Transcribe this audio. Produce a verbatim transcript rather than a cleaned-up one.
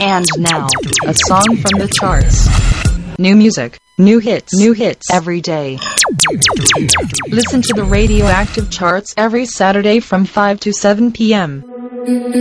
And now, a song from the charts. New music, new hits, new hits every day. Listen to the Radioactive Charts every Saturday from five to seven p m